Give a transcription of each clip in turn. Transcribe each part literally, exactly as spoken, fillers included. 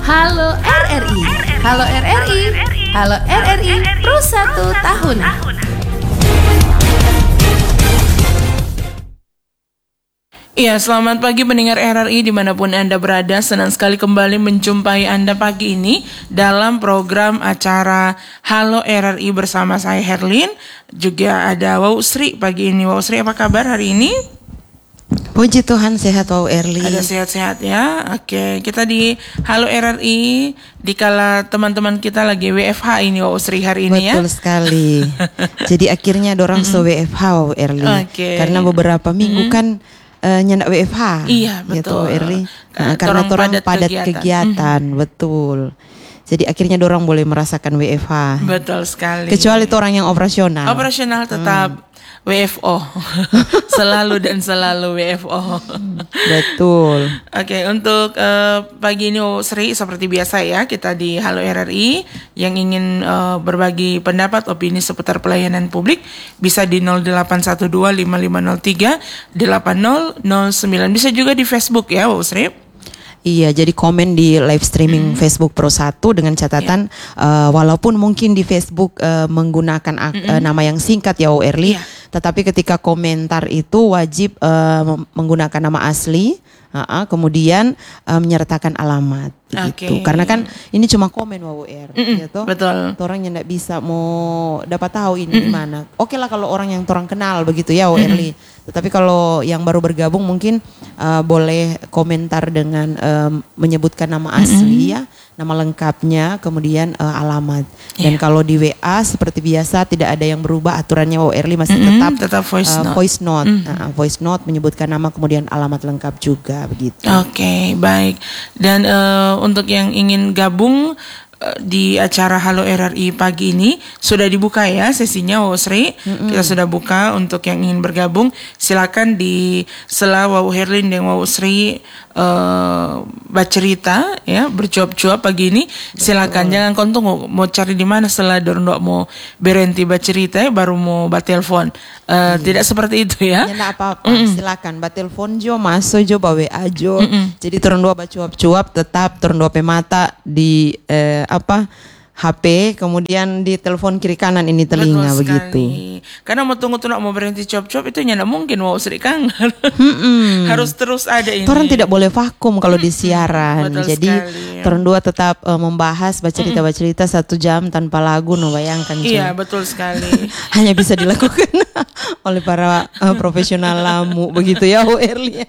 Halo R R I, Halo R R I, Halo R R I Plus satu tahun. Iya, selamat pagi pendengar R R I dimanapun Anda berada. Senang sekali kembali menjumpai Anda pagi ini dalam program acara Halo R R I bersama saya Herlin. Juga ada Wau Sri pagi ini. Wau Sri, apa kabar hari ini? Puji Tuhan, sehat Wau Erli. Ada sehat-sehat ya. Oke, kita di Halo R R I dikala teman-teman kita lagi W F H ini Wau Sri hari ini. Betul ya. sekali. Jadi akhirnya dorang so W F H Wau Erli. Oke. Karena beberapa minggu kan uh, nyendak W F H. Iya, gitu, betul. Erli. Ka- Nah, karena torang dorang padat padat kegiatan. kegiatan, betul. Jadi akhirnya dorang boleh merasakan W F H. Betul sekali. Kecuali itu orang yang operasional. Operasional tetap W F O. Selalu dan selalu W F O. Betul. Oke, untuk uh, pagi ini oh, Sri seperti biasa ya, kita di Halo R R I yang ingin uh, berbagi pendapat opini seputar pelayanan publik bisa di nol delapan satu dua lima lima nol tiga delapan nol nol sembilan. Bisa juga di Facebook ya, Oh Sri. Iya, jadi komen di live streaming mm. Facebook Pro satu dengan catatan yeah. uh, walaupun mungkin di Facebook uh, menggunakan ak- uh, nama yang singkat ya O Erli, yeah. tetapi ketika komentar itu wajib uh, menggunakan nama asli, uh-uh, kemudian uh, menyertakan alamat. Okay. Gitu. Karena kan ini cuma komen W R, gitu. Betul. Orang yang tidak bisa mau dapat tahu ini di mana. Oke lah kalau orang yang orang kenal begitu ya W R Li. Tetapi kalau yang baru bergabung mungkin uh, boleh komentar dengan um, menyebutkan nama asli ya, nama lengkapnya, kemudian uh, alamat. Dan yeah. kalau di W A seperti biasa tidak ada yang berubah aturannya W R Li masih tetap tetap voice uh, note. Voice note, Mm. uh, voice note menyebutkan nama kemudian alamat lengkap juga begitu. Oke, okay, baik. Dan uh, untuk yang ingin gabung uh, di acara Halo R R I pagi ini sudah dibuka ya sesinya Wau Sri. Mm-hmm. Kita sudah buka untuk yang ingin bergabung. Silakan di sela Wau Herlin dan Wau Sri uh, bercerita ya, bercuap-cuap pagi ini. Silakan. Betul. Jangan kontung mau cari di mana setelah dorong mau berhenti bercerita ya, baru mau batelfon. Uh, hmm. Tidak seperti itu ya. Ya apa-apa, mm-mm. silakan batelfon jo, masuk jo, bawa W A jo. Mm-mm. Jadi turun dua bacuap-cuap tetap turun dua pemata di eh, apa H P, kemudian di telepon kiri kanan ini telinga. Betul begitu. Karena mau tunggu tuh mau berhenti cuap-cuap itu nyana mungkin mau Sri Kang. Harus terus ada ini. Orang tidak boleh vakum kalau di siaran. Betul jadi sekali, ya. Turun dua tetap uh, membahas bercerita-bercerita satu jam tanpa lagu, no bayangkan. Iya, betul sekali. Hanya bisa dilakukan oleh para uh, profesional lamu begitu ya O Erli.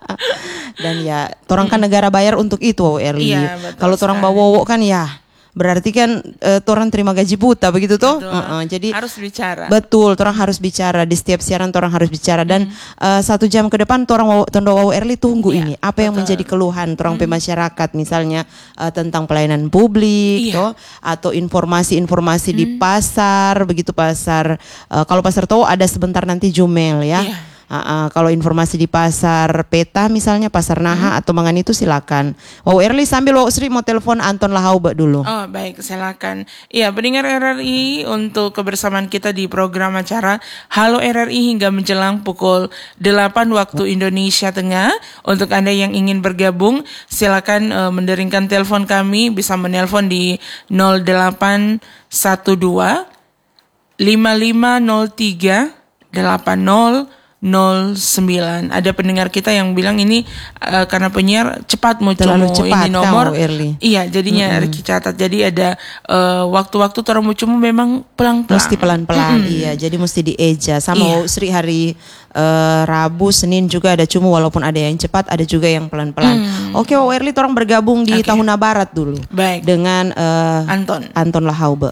Dan ya, orang kan negara bayar untuk itu O Erli. Iya, kalau orang bawa kan ya berarti kan uh, orang terima gaji buta begitu toh. Uh-uh, jadi harus bicara. Betul, orang harus bicara di setiap siaran, orang harus bicara dan hmm. uh, satu jam ke depan orang Tondo Wau Erli tunggu yeah, ini apa betul. Yang menjadi keluhan orang hmm. masyarakat misalnya uh, tentang pelayanan publik, yeah. toh, atau informasi-informasi hmm. di pasar begitu pasar. Uh, kalau pasar tahu ada sebentar nanti Jumel ya. Yeah. Uh, uh, kalau informasi di pasar peta misalnya pasar Naha hmm. atau mangan itu silakan. Wow Erli sambil Wow Sri mau telepon Anton Lahauba dulu. Oh baik, silakan. Iya, pendengar R R I untuk kebersamaan kita di program acara Halo R R I hingga menjelang pukul delapan waktu Indonesia Tengah. Untuk Anda yang ingin bergabung silakan uh, menderingkan telepon kami, bisa menelpon di nol delapan satu dua lima lima nol tiga delapan nol nol sembilan. Ada pendengar kita yang bilang ini uh, karena penyiar cepat mau terlalu cepat ini nomor. Kau, iya, jadinya mm-hmm. catat. Jadi ada uh, waktu-waktu orang mau cuma memang pelan-pelan. Mesti pelan-pelan. Mm-hmm. Iya, jadi mesti dieja. Sama iya. Sri hari uh, Rabu, Senin juga ada cuma walaupun ada yang cepat, ada juga yang pelan-pelan. Mm. Oke, Wau Erli orang bergabung di okay. Tahuna Barat dulu. Baik. Dengan uh, Anton. Anton Lahauba.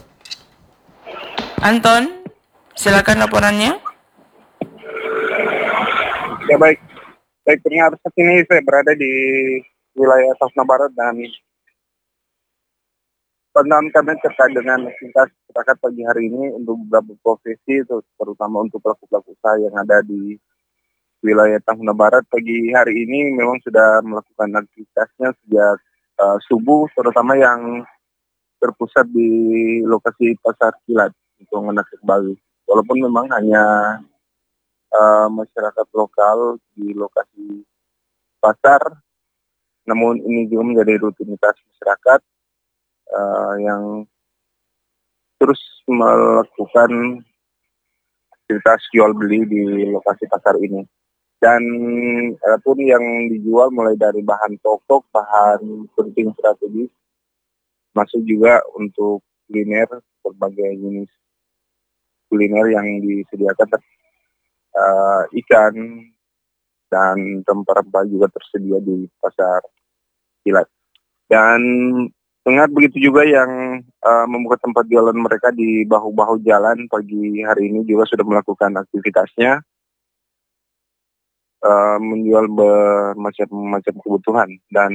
Anton, silakan laporannya. Ya baik, baik pendengar, saat ini saya berada di wilayah Tahuna Barat dan pandangan kami terkait dengan aktivitas masyarakat pagi hari ini untuk beberapa profesi, terutama untuk pelaku-pelaku usaha yang ada di wilayah Tahuna Barat pagi hari ini memang sudah melakukan aktivitasnya sejak uh, subuh, terutama yang terpusat di lokasi Pasar Kilat untuk Menaker Bali. Walaupun memang hanya Uh, masyarakat lokal di lokasi pasar, namun ini juga menjadi rutinitas masyarakat uh, yang terus melakukan aktivitas jual beli di lokasi pasar ini. Dan adapun yang dijual mulai dari bahan pokok, bahan penting strategis, masuk juga untuk kuliner, berbagai jenis kuliner yang disediakan, uh, ikan dan rempah-rempah juga tersedia di pasar Kilat. Dan dengar begitu juga yang uh, membuka tempat jualan mereka di bahu-bahu jalan pagi hari ini juga sudah melakukan aktivitasnya, uh, menjual bermacam-macam kebutuhan. Dan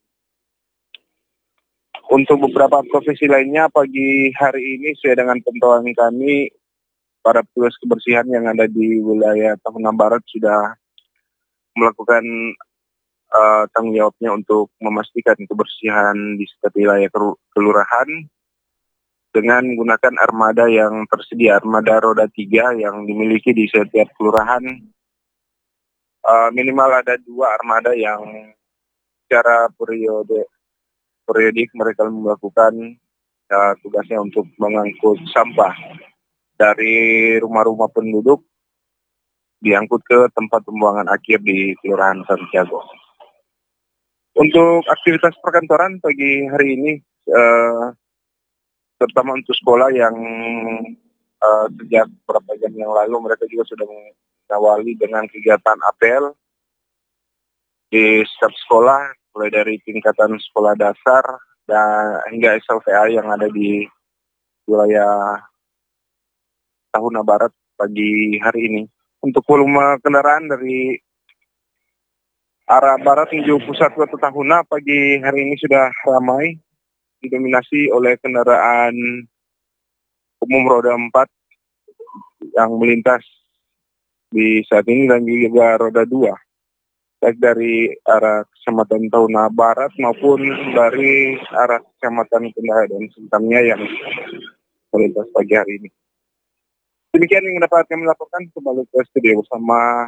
untuk beberapa profesi lainnya pagi hari ini sesuai dengan pantauan kami, para petugas kebersihan yang ada di wilayah Tahuna Barat sudah melakukan Uh, tanggung jawabnya untuk memastikan kebersihan di setiap wilayah kelurahan dengan menggunakan armada yang tersedia, armada roda tiga yang dimiliki di setiap kelurahan. Uh, minimal ada dua armada yang secara periode periodik mereka melakukan uh, tugasnya untuk mengangkut sampah dari rumah-rumah penduduk diangkut ke tempat pembuangan akhir di Kelurahan Santiago. Untuk aktivitas perkantoran pagi hari ini, uh, terutama untuk sekolah yang uh, sejak beberapa jam yang lalu mereka juga sudah mengawali dengan kegiatan apel di setiap sekolah, mulai dari tingkatan sekolah dasar dan hingga S L V A yang ada di wilayah Tahuna Barat pagi hari ini. Untuk volume kendaraan dari arah barat menuju pusat kota Tahuna pagi hari ini sudah ramai, didominasi oleh kendaraan umum roda empat yang melintas di saat ini dan juga roda dua, baik dari arah Kecamatan Tahuna Barat maupun dari arah Kecamatan Kendal dan sekitarnya yang melintas pagi hari ini. Demikian yang dapat kami laporkan, kembali ke studio bersama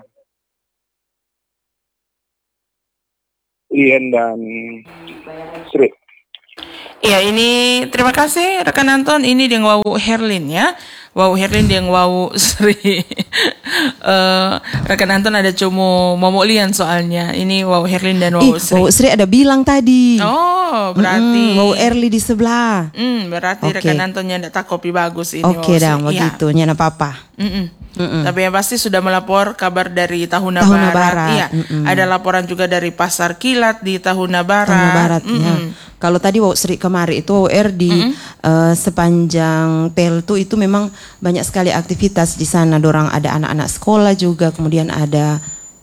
Ian dan Sri. Ya, ini terima kasih rekan Anton. Ini yang Wau Herlin ya. Wau Herlin yang Wau Sri. uh, rekan Anton ada cuma Momo Lian soalnya. Ini Wau Herlin dan Wau Sri. Wau Sri ada bilang tadi. Oh, berarti mm, Wau Erli di sebelah. Hmm, berarti okay. Rekan Antonnya ndak tak kopi bagus ini. Oke okay, dah, begitu. Ya. Nyana apa-apa. Mm-mm. Mm-mm. Tapi yang pasti sudah melapor kabar dari Tahuna, Tahuna Barat. Barat. Iya, Mm-mm. ada laporan juga dari Pasar Kilat di Tahuna Barat. Tahuna Barat. Ya. Kalau tadi Wau Sri kemari itu Wau Er di uh, sepanjang Peltu itu memang banyak sekali aktivitas di sana. Dorang ada anak-anak sekolah juga, kemudian ada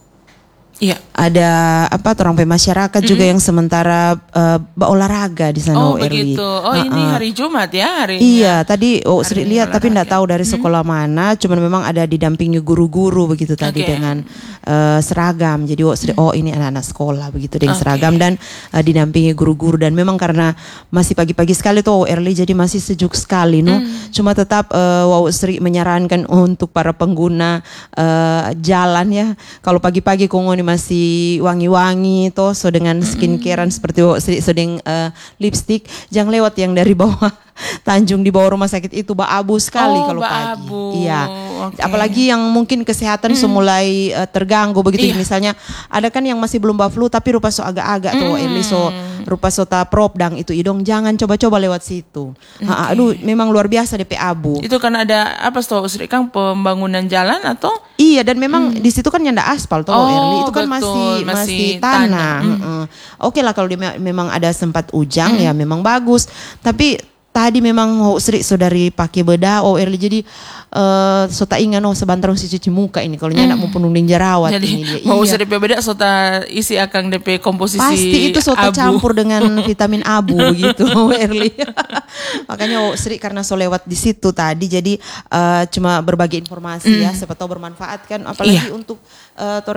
Iya. Ada apa orang masyarakat mm-hmm. juga yang sementara uh, olahraga di sana. Oh O R L I. begitu. Oh uh-uh. Ini hari Jumat ya hari. Iya tadi oh Sri lihat tapi tidak tahu dari sekolah hmm. mana. Cuman memang ada didampingi guru-guru begitu tadi okay. dengan uh, seragam. Jadi oh Sri oh ini anak-anak sekolah begitu dengan okay. seragam dan uh, didampingi guru-guru dan memang karena masih pagi-pagi sekali tuh O R L I jadi masih sejuk sekali no. Hmm. Cuma tetap uh, Wau Sri menyarankan untuk para pengguna uh, jalan ya kalau pagi-pagi kongoni masih wangi-wangi toh so dengan skincarean mm-hmm. seperti Sri sedang uh, lipstick jangan lewat yang dari bawah Tanjung di bawah rumah sakit itu baabu sekali oh, kalau pagi. Abu. Iya. Okay. Apalagi yang mungkin kesehatan mm. semulai uh, terganggu begitu. Iya. Misalnya ada kan yang masih belum flu tapi rupa so agak-agak mm. tuh Eli so rupa so ta propdang itu idong jangan coba-coba lewat situ. Okay. Ha, aduh memang luar biasa D P abu. Itu kan ada apa toh Sri Kang pembangunan jalan atau? Iya dan memang mm. di situ kan nyanda aspal toh oh, Eli itu kan betul. masih masih, masih tanah. tanah. Mm. Mm. Oke okay lah kalau dia memang ada sempat ujang mm. ya memang bagus. Tapi tadi memang oh, Sri saudari pakai beda O R L I jadi uh, so tak ingat oh sebentar si cuci muka ini kalau nyana mm. mau penuh jerawat jadi, ini dia. Mau iya. D P beda so ta isi akan D P komposisi pasti itu so ta campur dengan vitamin abu gitu O R L I. Makanya oh, Sri karena so lewat di situ tadi jadi uh, cuma berbagi informasi mm. ya siapa tahu bermanfaat kan apalagi iya. untuk uh, orang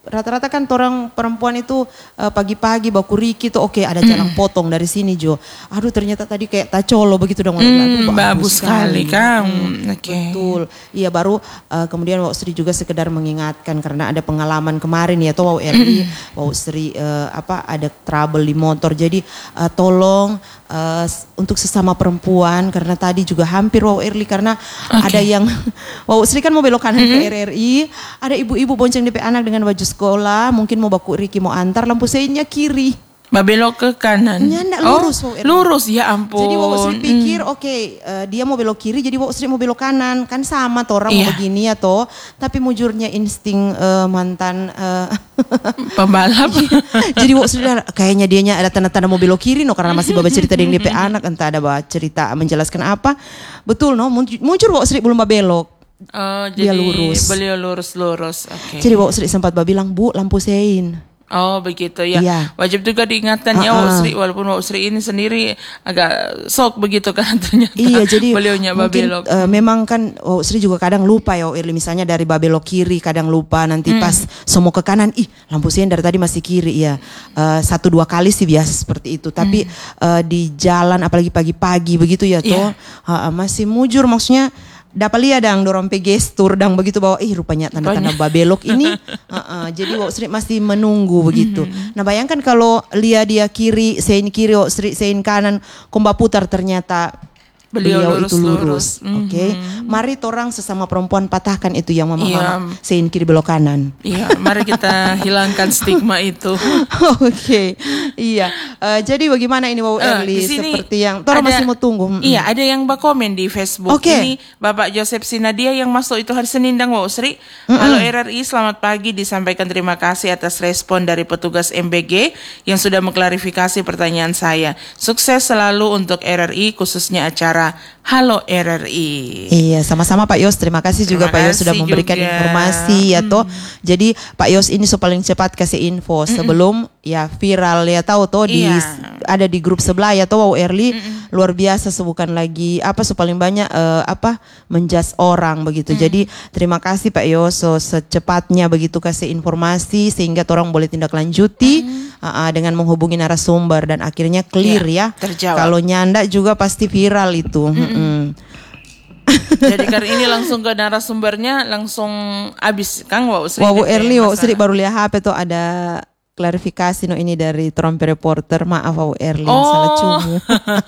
rata-rata kan orang perempuan itu uh, pagi-pagi baku riki tuh oke okay, ada jalan mm. potong dari sini Jo. Aduh ternyata tadi kayak tacolo begitu dong. Mm, Aduh, bagus sekali kan. Hmm, okay. Betul. Iya baru uh, kemudian Wau Sri juga sekedar mengingatkan karena ada pengalaman kemarin ya tuh Wau R I, mm. Wau Sri uh, apa ada trouble di motor. Jadi uh, tolong uh, untuk sesama perempuan karena tadi juga hampir Wau R I karena okay. ada yang Wau Sri kan mau belok kanan mm-hmm. ke R R I, ada ibu-ibu bonceng D P anak dengan baju sekolah, mungkin mau baku Riki mau antar, lampu seinnya kiri. Belok ke kanan. Nyanda lurus oh, lurus ya ampun. Jadi Wau Sri pikir mm. oke okay, uh, dia mau belok kiri jadi Wau Sri mau belok kanan. Kan sama toh orang yeah. mau begini ya toh. Tapi mujurnya insting uh, mantan uh, pembalap. Jadi Wau Sri kayaknya dianya ada tanda-tanda mau belok kiri no karena masih bawa cerita dengan D P anak entah ada bawa cerita menjelaskan apa. Betul no mujur Wau Sri belum belok. Oh, dia jadi lurus. Beliau lurus-lurus. Oke. Okay. Jadi Wau Sri sempat bilang, "Bu, lampu sein." Oh, begitu ya. Iya. Wajib juga diingatkan uh-uh. ya Wau Sri walaupun Wau Sri ini sendiri agak sok begitu kan ternyata. Iya, jadi beliaunya babelok. Uh, memang kan Wau Sri juga kadang lupa ya Irli misalnya dari babelok kiri kadang lupa nanti hmm. pas semua ke kanan ih lampu sein dari tadi masih kiri ya. Uh, satu dua kali sih biasa seperti itu. Tapi hmm. uh, di jalan apalagi pagi-pagi begitu ya toh yeah. uh, masih mujur maksudnya dapat lihat dang dorong pe gestur dang begitu bahwa ih rupanya tanda-tanda babelok ini uh-uh, jadi Wau Sri masih menunggu begitu. Mm-hmm. Nah bayangkan kalau lihat dia kiri, sein kiri, Wau Sri sein kanan, komba putar ternyata beliau, beliau lurus, itu lurus. lurus. Mm-hmm. Oke, okay. Mari torang sesama perempuan patahkan itu yang mama yeah. sein kiri belok kanan. Iya, yeah, mari kita hilangkan stigma itu. Oke, okay. Iya. Uh, jadi bagaimana ini Wau uh, Erli seperti yang torang masih mau tunggu. Mm-hmm. Iya, ada yang bakomen di Facebook. Okay. Ini Bapak Joseph Sinadia yang masuk itu hari Senin dang Wau Sri. Mm-hmm. Halo R R I, selamat pagi. Disampaikan terima kasih atas respon dari petugas M B G yang sudah mengklarifikasi pertanyaan saya. Sukses selalu untuk R R I khususnya acara Halo R R I. Iya, sama-sama Pak Yos. Terima kasih terima juga Pak Yos sudah memberikan juga. informasi ya mm. toh. Jadi Pak Yos ini so paling cepat kasih info Mm-mm. sebelum ya viral ya tahu toh di iya. ada di grup sebelah ya toh Wau Erli luar biasa so bukan lagi apa so paling banyak uh, apa menjas orang begitu. Mm. Jadi terima kasih Pak Yos so secepatnya begitu kasih informasi sehingga orang boleh tindak lanjuti mm. uh, uh, dengan menghubungi narasumber dan akhirnya clear ya. ya. Kalau nyanda juga pasti viral itu. Mm-mm. Jadi karena ini langsung ke narasumbernya langsung habis Kang Wau Sri. Wau Erli, Wau Sri baru lihat H P tuh ada klarifikasi no ini dari Trompe Reporter. Maaf Wau Erli oh. salah cungu.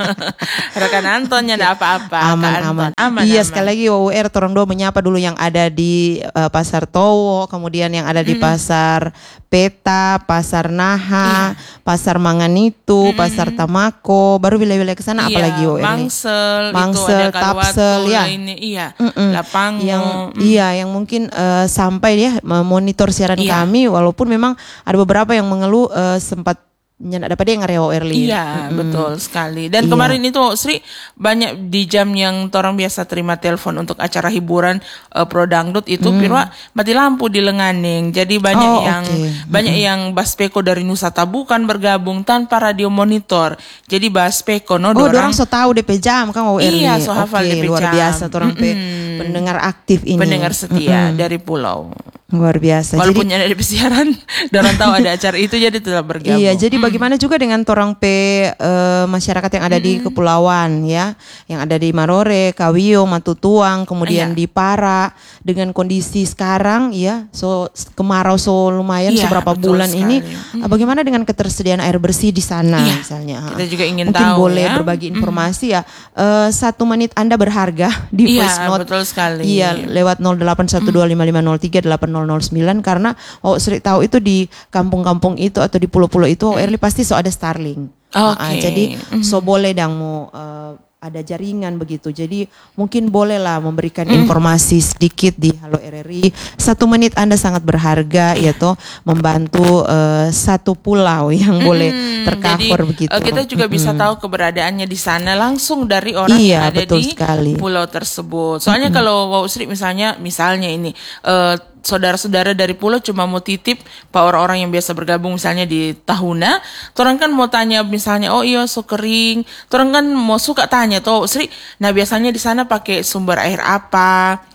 Rekan Antonnya ada apa-apa. Aman aman. aman. Iya aman. Sekali lagi Wau Er torong do menyapa dulu yang ada di uh, Pasar Towo, kemudian yang ada di mm. Pasar Peta, Pasar Naha, iya. Pasar Manganitu, mm. Pasar Tamako, baru wilayah-wilayah ke sana iya. apalagi Wau Erli. Mangsel, Mangsel, Tapsel ya. Ini, iya. Lapango. Yang mm. iya yang mungkin uh, sampai ya memonitor siaran iya. kami walaupun memang ada beberapa yang mengeluh uh, sempat nyana dapat dia ngarep Wau Erli. Iya, mm. betul sekali. Dan iya. kemarin itu Sri banyak di jam yang orang biasa terima telepon untuk acara hiburan uh, pro dangdut itu mm. pirwa mati lampu di Lenganing. Jadi banyak oh, yang okay. banyak mm. yang baspeko dari Nusa Tabukan bergabung tanpa radio monitor. Jadi baspeko no oh, dorang so tahu D P jam kan Wau Erli. Iya, so hafal okay, D P luar jam. biasa orang pe pendengar aktif ini. Pendengar setia mm-hmm. dari pulau. Luar biasa. Walaupun jadi, ada di siaran, dorang tahu ada acara itu jadi tetap bergabung. Iya, jadi hmm. bagaimana juga dengan torang pe uh, masyarakat yang ada hmm. di kepulauan ya, yang ada di Marore, Kawiyo, Matutuang, kemudian iya. di Para dengan kondisi sekarang ya, so kemarau so lumayan iya, seberapa bulan sekali. ini, hmm. bagaimana dengan ketersediaan air bersih di sana iya. misalnya? Kita juga ingin Mungkin tahu boleh ya. berbagi informasi hmm. ya. Uh, satu menit Anda berharga di iya, voice note. Betul sekali. Iya, lewat nol delapan satu dua lima lima nol tiga delapan nol nol sembilan karena Wau Sri tahu itu di kampung-kampung itu atau di pulau-pulau itu Wau Erli pasti so ada Starlink. Okay. Uh, jadi so boleh dang mau uh, ada jaringan begitu. Jadi mungkin bolehlah memberikan mm. informasi sedikit di Halo R R I. Satu menit Anda sangat berharga ya toh membantu uh, satu pulau yang mm. boleh tercover Jadi, begitu. Uh, kita juga mm. bisa tahu keberadaannya di sana langsung dari orang iya, yang ada betul di sekali. pulau tersebut. Soalnya mm. kalau Wau Sri misalnya misalnya ini uh, saudara-saudara dari pulau cuma mau titip pak orang-orang yang biasa bergabung misalnya di Tahuna, orang kan mau tanya misalnya oh iya so kering, orang kan mau suka tanya toh Sri, nah biasanya di sana pakai sumber air apa,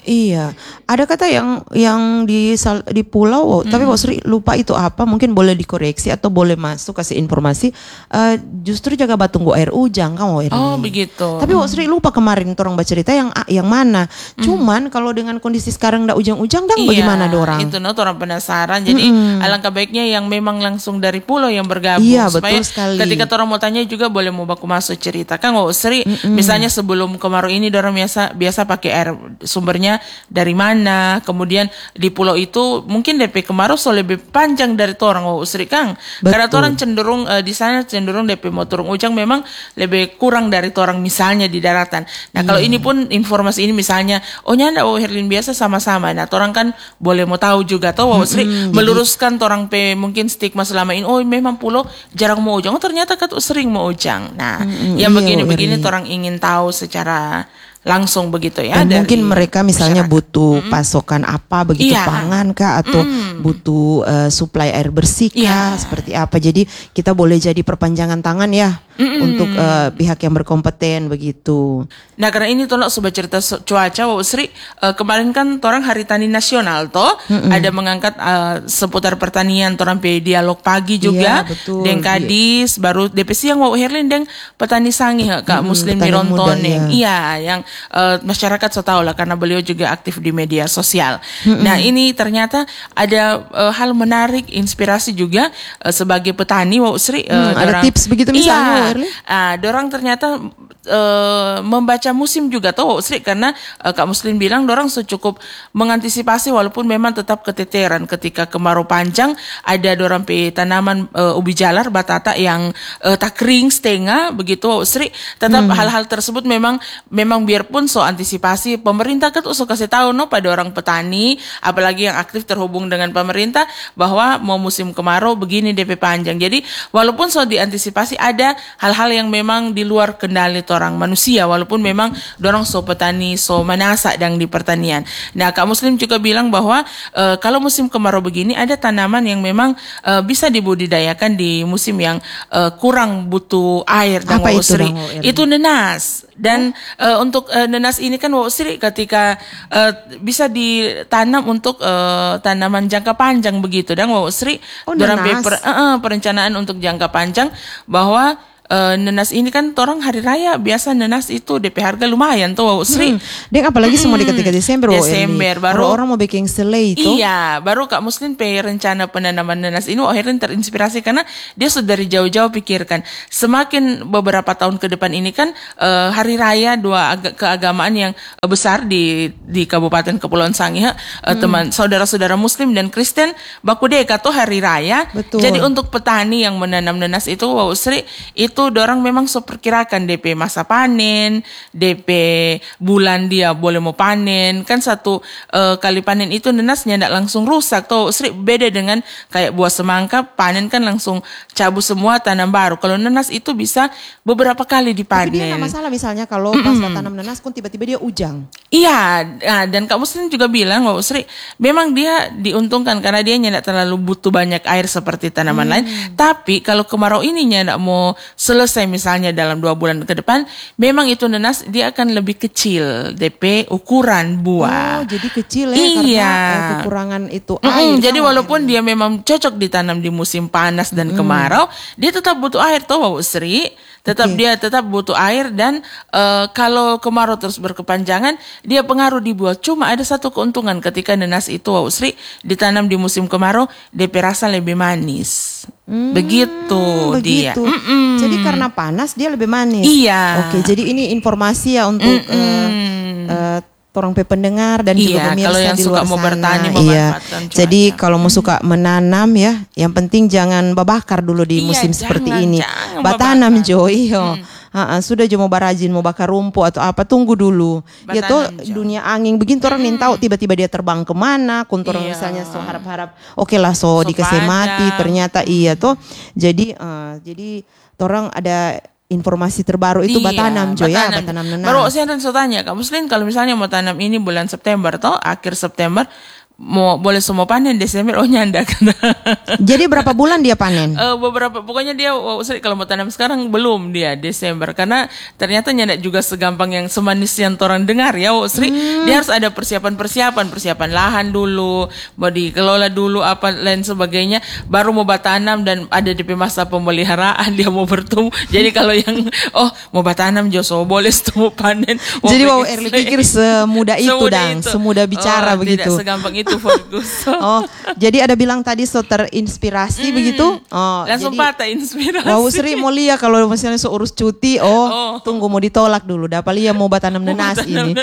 Iya, ada kata yang yang di sal- di pulau, oh, tapi Wak Sri lupa itu apa. Mungkin boleh dikoreksi atau boleh masuk kasih informasi. Eh, justru jaga batunggu air ujang kan Wak Erli. Oh begitu. Tapi Wak Sri lupa kemarin orang baca cerita yang yang mana. Cuman kalau dengan kondisi sekarang ndak ujang-ujang kan Iya, bagaimana dorang? Itu no orang penasaran. Jadi alangkah baiknya yang memang langsung dari pulau yang bergabung Iya, supaya betul sekali. ketika orang mau tanya juga boleh mau baku masuk cerita kan Wak Sri. Misalnya sebelum kemarau ini orang biasa biasa pakai air sumbernya dari mana, kemudian di pulau itu mungkin D P kemarau so lebih panjang dari orang Wak Sri Kang. Karena orang cenderung uh, di sana cenderung D P mau turun ujang memang lebih kurang dari orang misalnya di daratan. Nah kalau ini pun informasi ini misalnya, oh nyanda Wak Herlin biasa sama-sama. Nah orang kan boleh mau tahu juga tuh Wak Sri meluruskan orang pe mungkin stigma selama ini. Oh memang pulau jarang mau ujang. Oh ternyata kan sering mau ujang. Nah yang iya, begini-begini Wak Herlin. orang ingin tahu secara langsung begitu ya. Dan dari mungkin mereka misalnya masyarakat. butuh pasokan apa begitu, Iya. pangan kah atau butuh eh, suplai air bersih kah, Iya. seperti apa. Jadi kita boleh jadi perpanjangan tangan ya untuk eh, pihak yang berkompeten begitu. Nah karena ini tolak sobat cerita so- cuaca Wak Sri, eh, kemarin kan orang Hari Tani Nasional toh ada mengangkat eh, seputar pertanian orang pe dialog pagi juga Iya, betul. deng Kadis baru D P siang Wak Herlin deng petani sangi ha, Kak Muslim petani muda, Mirontoneng. iya. Iya yang eh, masyarakat so tahu lah karena beliau juga aktif di media sosial. Nah ini ternyata ada eh, hal menarik inspirasi juga eh, sebagai petani Wak Sri. eh, Hmm, ada dorang- tips begitu misalnya, Iya. Wak Herlin? Ah, dorang ternyata eh, membaca musim juga tuh Wak Sri karena eh, Kak Muslim bilang dorang secukup mengantisipasi walaupun memang tetap keteteran ketika kemarau panjang ada dorang pe tanaman eh, ubi jalar batata yang eh, tak kering setengah begitu Wak Sri tetap hal-hal tersebut memang memang biarpun so antisipasi pemerintah kan tuh so kasih tahu no pada orang petani apalagi yang aktif terhubung dengan pemerintah bahwa mau musim kemarau begini D P panjang. Jadi walaupun so diantisipasi ada hal-hal yang memang di luar kendali orang manusia walaupun memang dorang so petani so manasa dan di pertanian. Nah Kak Muslim juga bilang bahwa eh, kalau musim kemarau begini ada tanaman yang memang eh, bisa dibudidayakan di musim yang eh, kurang butuh air dan Apa Wak itu, Sri. Bang Wak Erlin? Itu nenas dan eh, untuk eh, nenas ini kan Wak Sri ketika eh, bisa ditanam untuk eh, tanaman jangka panjang begitu dan Wak Sri Oh, dorang pe nenas. per- eh, eh, perencanaan untuk jangka panjang bahwa eh, nenas ini kan orang hari raya biasa nenas itu D P harga lumayan tuh Wak Sri. Hmm. Dan apalagi semua dekat-dekat Desember, Wak Erli. Desember, baru- orang mau bikin selai itu. Iya, baru Kak Muslim pe rencana penanaman nanas ini akhirnya terinspirasi karena dia sudah dari jauh-jauh pikirkan semakin beberapa tahun ke depan ini kan eh, hari raya dua aga- keagamaan yang eh, besar di di Kabupaten Kepulauan Sangihe eh, teman saudara-saudara Muslim dan Kristen baku dekat tuh hari raya. Betul. Jadi untuk petani yang menanam nanas itu Wak Sri itu dorang memang so perkirakan D P masa panen, D P bulan dia boleh mau panen kan satu eh, kali panen itu nenasnya tidak langsung rusak tuh Sri beda dengan kayak buah semangka panen kan langsung cabut semua tanam baru. Kalau nenas itu bisa beberapa kali Tapi dia nggak dipanen. masalah misalnya kalau pas tanam nanas kun tiba-tiba dia ujang. Iya, nah, dan Kak Muslim juga bilang Wak Sri memang dia diuntungkan karena dia tidak terlalu butuh banyak air seperti tanaman lain. Tapi kalau kemarau ini tidak mau selesai misalnya dalam dua bulan ke depan, memang itu nenas dia akan lebih kecil D P ukuran buah. Oh, jadi kecil ya Iya. karena eh, kekurangan itu Mm-mm, air. jadi kan, Wak walaupun Erli? dia memang cocok ditanam di musim panas dan kemarau, dia tetap butuh air tuh Wak Sri. Tetap Oke. dia tetap butuh air dan eh, kalau kemarau terus berkepanjangan, dia pengaruh di buah. Cuma ada satu keuntungan ketika nenas itu Wak Sri ditanam di musim kemarau, D P rasa lebih manis. Begitu, dia. Begitu. Mm-mm. Jadi karena panas dia lebih manis. Iya. Oke, jadi ini informasi ya untuk eh, eh, orang pe pendengar dan Iya, juga pemirsa kalau yang di suka luar mau sana. bertani, Iya. memanfaatkan cuaca. Jadi kalau mau suka menanam ya, yang penting jangan babakar dulu di Iya, musim seperti jangan, ini. jangan Batanam babakar. Jo, iyo. Ha-ha, sudah jo mau barajin mau bakar rumput atau apa tunggu dulu. Ya tuh Batanam, Jo. dunia angin begini orang nih tahu tiba-tiba dia terbang kemana. Kun orang Iya. misalnya so harap-harap oke lah so, So dikasih mati padam. ternyata iya tuh. Jadi eh, jadi orang ada informasi terbaru itu Iya, batanam Jo ya, batanam nenas. Baru saya tanya Kak Muslim kalau misalnya mau tanam ini bulan September toh akhir September mau boleh semua panen Desember, oh nyanda kan. Jadi berapa bulan dia panen? Uh, beberapa pokoknya dia wow, kalau mau tanam sekarang belum dia Desember karena ternyata nyanda juga segampang yang semanis yang orang dengar ya wow, Sri. Hmm. Dia harus ada persiapan-persiapan, persiapan lahan dulu, mau dikelola dulu apa lain sebagainya, baru mau batanam dan ada di masa pemeliharaan dia mau bertumbuh. Jadi kalau yang oh mau batanam Joso boleh mau panen. Jadi wow Erli pikir semudah itu dang, itu. semudah bicara oh, begitu. Tidak segampang itu fokus. Oh, jadi ada bilang tadi so terinspirasi hmm. begitu? Oh, langsung jadi, patah inspirasi. Wow Sri mau lihat kalau misalnya seurus cuti, oh, oh tunggu mau ditolak dulu. Dapat lihat mau batanam nenas ini.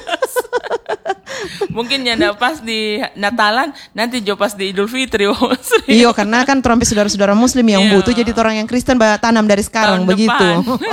Mungkin nyanda pas di Natalan, nanti jo pas di Idul Fitri. Oh, iya, karena kan terang saudara-saudara Muslim yang yeah. butuh, jadi orang yang Kristen tanam dari sekarang tahun begitu.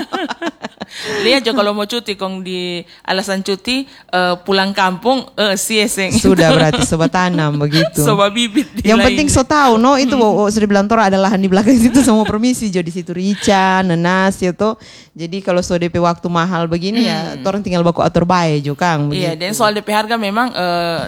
Lihat jo kalau mau cuti, kong di alasan cuti uh, pulang kampung, uh, sieseng. Sudah berarti sobat tanam begitu. Sobat bibit. Yang penting so tahu, no itu hmm. oh, sudah bilang tora ada lahan di belakang situ semua permisi jo di situ rica, nenas itu. Jadi kalau so D P waktu mahal begini hmm. ya, orang tinggal baku atur bae jo Kang. Iya, dan soal D P harga memang uh,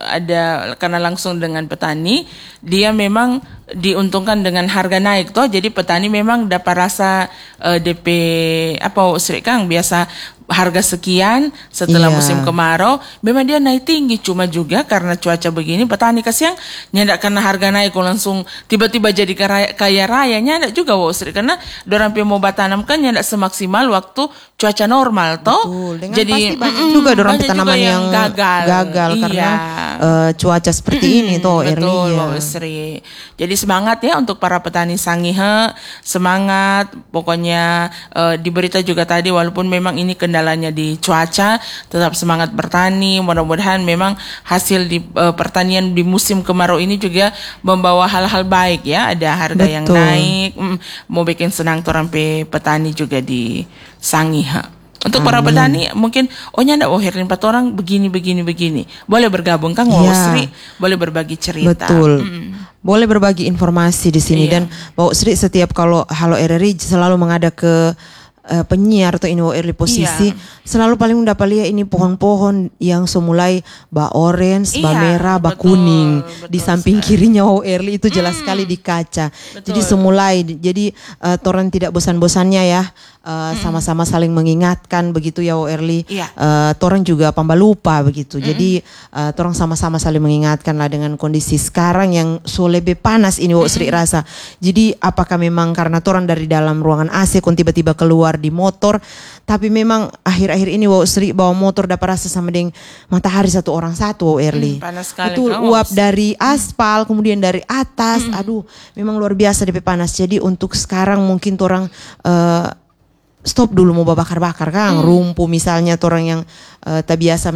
ada karena langsung dengan petani, dia memang diuntungkan dengan harga naik toh, jadi petani memang dapat rasa uh, D P apa Sri Kang biasa harga sekian setelah iya. musim kemarau memang dia naik tinggi, cuma juga karena cuaca begini petani kasihan nyandak karena harga naik langsung tiba-tiba jadi kaya, kaya raya nyandak juga wow Sri, karena dorang mau batanam kan nyandak semaksimal waktu cuaca normal toh. Betul. Dengan jadi pasti banyak mm, juga dorang tanaman yang, yang gagal, gagal iya. karena uh, cuaca seperti mm, ini toh Erli. Betul ya. wow Sri. Jadi semangat ya untuk para petani Sangihe, semangat pokoknya uh, diberita juga tadi walaupun memang ini kendalanya di cuaca, tetap semangat bertani. Mudah-mudahan memang hasil di uh, pertanian di musim kemarau ini juga membawa hal-hal baik ya, ada harga Betul. yang naik, mm, mau bikin senang orang pe petani juga di Sangihe. Untuk Amin. para petani mungkin oh nyanda oh Herlin empat orang begini begini begini boleh bergabung Kang Wow ya. Sri, boleh berbagi cerita. Betul. Mm. Boleh berbagi informasi di sini iya. dan Wow Sri setiap kalau Halo R R I selalu mengada ke uh, penyiar atau ini early posisi iya. selalu paling dapat lihat ini pohon-pohon yang semulai ba orange, iya, ba merah, ba betul, kuning betul, di samping sekali. Kirinya wow early itu jelas hmm. sekali di kaca. Betul. Jadi semulai jadi uh, toran tidak bosan-bosannya ya. Uh, hmm. sama-sama saling mengingatkan begitu ya wow early. Iya. Uh, torang juga pembalupa begitu. Hmm. Jadi uh, torang sama-sama saling mengingatkan lah dengan kondisi sekarang yang so lebih panas ini wow hmm. Sri rasa. Jadi apakah memang karena torang dari dalam ruangan A C kon tiba-tiba keluar di motor, tapi memang akhir-akhir ini wow Sri bawa motor dapat rasa sama dengan matahari satu orang satu wow early. Hmm, panas sekali. Itu uap dari aspal kemudian dari atas. Hmm. Aduh, memang luar biasa D P panas. Jadi untuk sekarang mungkin torang uh, stop dulu mau bakar-bakar Kang, hmm. rumpu misalnya orang yang uh, tak biasa